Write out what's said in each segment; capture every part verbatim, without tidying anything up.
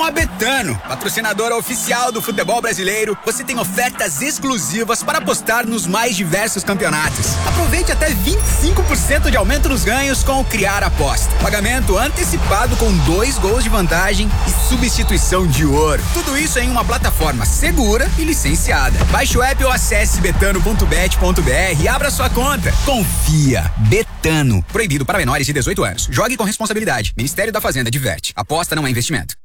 Com a Betano, patrocinadora oficial do futebol brasileiro, você tem ofertas exclusivas para apostar nos mais diversos campeonatos. Aproveite até vinte e cinco por cento de aumento nos ganhos com o Criar Aposta. Pagamento antecipado com dois gols de vantagem e substituição de ouro. Tudo isso em uma plataforma segura e licenciada. Baixe o app ou acesse betano ponto bet ponto br e abra sua conta. Confia. Betano. Proibido para menores de dezoito anos. Jogue com responsabilidade. Ministério da Fazenda diverte. Aposta não é investimento.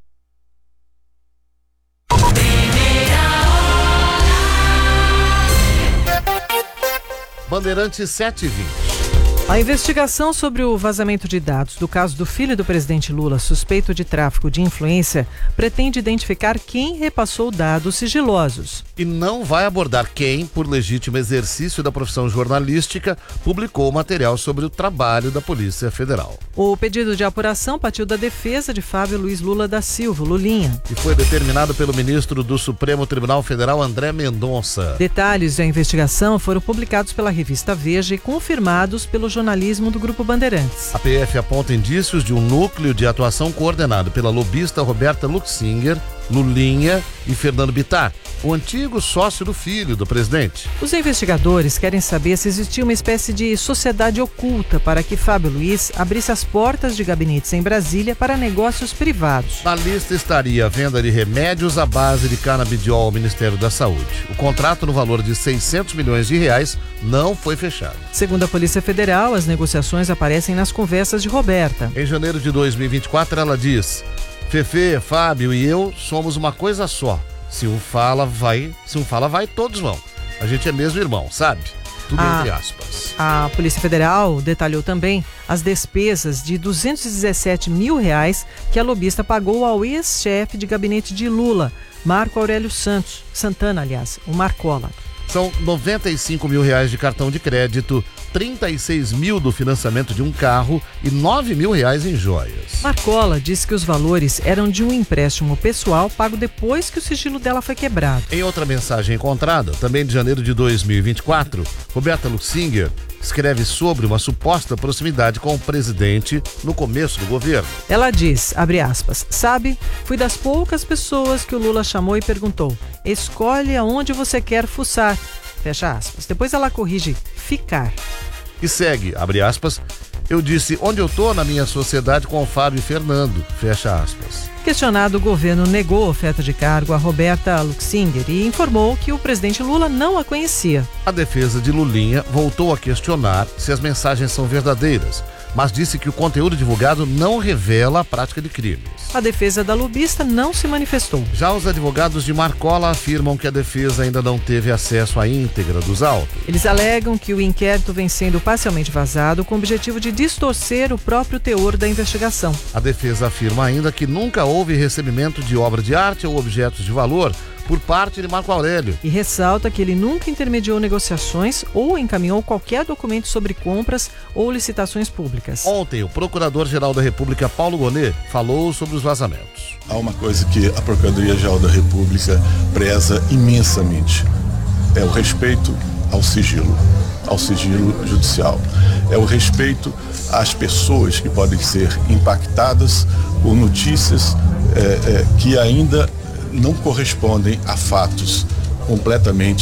Bandeirantes sete e vinte. A investigação sobre o vazamento de dados do caso do filho do presidente Lula, suspeito de tráfico de influência, pretende identificar quem repassou dados sigilosos. E não vai abordar quem, por legítimo exercício da profissão jornalística, publicou o material sobre o trabalho da Polícia Federal. O pedido de apuração partiu da defesa de Fábio Luiz Lula da Silva, Lulinha. E foi determinado pelo ministro do Supremo Tribunal Federal, André Mendonça. Detalhes da investigação foram publicados pela revista Veja e confirmados pelo jornalismo do Grupo Bandeirantes. A P F aponta indícios de um núcleo de atuação coordenado pela lobista Roberta Luxinger, Lulinha e Fernando Bittar, o antigo sócio do filho do presidente. Os investigadores querem saber se existia uma espécie de sociedade oculta para que Fábio Luiz abrisse as portas de gabinetes em Brasília para negócios privados. Na lista estaria a venda de remédios à base de canabidiol ao Ministério da Saúde. O contrato, no valor de seiscentos milhões de reais, não foi fechado. Segundo a Polícia Federal, as negociações aparecem nas conversas de Roberta. Em janeiro de dois mil e vinte e quatro, ela diz: Fefe, Fábio e eu somos uma coisa só. Se um fala, vai. Se um fala, vai, todos vão. A gente é mesmo irmão, sabe? Tudo a, entre aspas. A Polícia Federal detalhou também as despesas de duzentos e dezessete mil reais que a lobista pagou ao ex-chefe de gabinete de Lula, Marco Aurélio Santos, Santana, aliás, o Marcola. São noventa e cinco mil reais de cartão de crédito, trinta e seis mil do financiamento de um carro e nove mil reais em joias. Marcola disse que os valores eram de um empréstimo pessoal pago depois que o sigilo dela foi quebrado. Em outra mensagem encontrada, também de janeiro de dois mil e vinte e quatro, Roberta Luxinger escreve sobre uma suposta proximidade com o presidente no começo do governo. Ela diz, abre aspas, sabe, fui das poucas pessoas que o Lula chamou e perguntou, escolhe aonde você quer fuçar, fecha aspas. Depois ela corrige, ficar. E segue, abre aspas, eu disse onde eu tô na minha sociedade com o Fábio e Fernando, fecha aspas. Questionado, o governo negou a oferta de cargo a Roberta Luxinger e informou que o presidente Lula não a conhecia. A defesa de Lulinha voltou a questionar se as mensagens são verdadeiras, mas disse que o conteúdo divulgado não revela a prática de crimes. A defesa da lobista não se manifestou. Já os advogados de Marcola afirmam que a defesa ainda não teve acesso à íntegra dos autos. Eles alegam que o inquérito vem sendo parcialmente vazado com o objetivo de distorcer o próprio teor da investigação. A defesa afirma ainda que nunca houve recebimento de obra de arte ou objetos de valor por parte de Marco Aurélio. E ressalta que ele nunca intermediou negociações ou encaminhou qualquer documento sobre compras ou licitações públicas. Ontem, o Procurador-Geral da República, Paulo Gonet, falou sobre os vazamentos. Há uma coisa que a Procuradoria-Geral da República preza imensamente. É o respeito ao sigilo, ao sigilo judicial. É o respeito às pessoas que podem ser impactadas por notícias é, é, que ainda não correspondem a fatos completamente